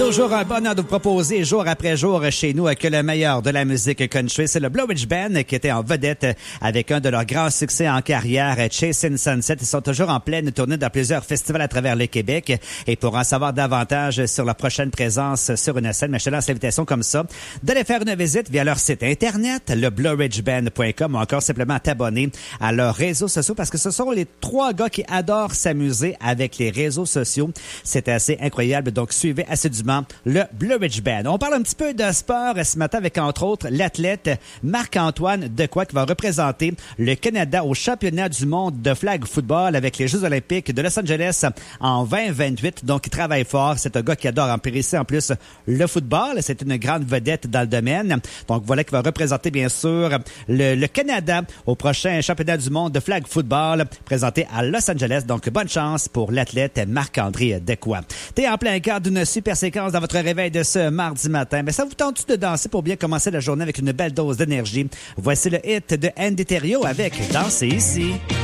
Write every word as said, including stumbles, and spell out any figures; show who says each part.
Speaker 1: Toujours un bonheur de vous proposer jour après jour chez nous que le meilleur de la musique country. C'est le Blowridge Band qui était en vedette avec un de leurs grands succès en carrière, Chasing Sunset. Ils sont toujours en pleine tournée dans plusieurs festivals à travers le Québec. Et pour en savoir davantage sur leur prochaine présence sur une scène, mais je te lance l'invitation comme ça, d'aller faire une visite via leur site internet, le blowridge band point com, ou encore simplement t'abonner à leurs réseaux sociaux parce que ce sont les trois gars qui adorent s'amuser avec les réseaux sociaux. C'est assez incroyable. Donc, suivez assidûment le Blowridge Band. On parle un petit peu de sport ce matin avec, entre autres, l'athlète Marc-Antoine Dequoy qui va représenter le Canada au championnat du monde de flag football avec les Jeux olympiques de Los Angeles en vingt vingt-huit. Donc, il travaille fort. C'est un gars qui adore empirisser en plus le football. C'est une grande vedette dans le domaine. Donc, voilà qui va représenter, bien sûr, le, le Canada au prochain championnat du monde de flag football présenté à Los Angeles. Donc, bonne chance pour l'athlète Marc-André Dequoy. T'es en plein cœur d'une super séquence dans votre réveil de ce mardi matin. Mais ça vous tente de danser pour bien commencer la journée avec une belle dose d'énergie? Voici le hit de Andy Thériault avec Danser ici.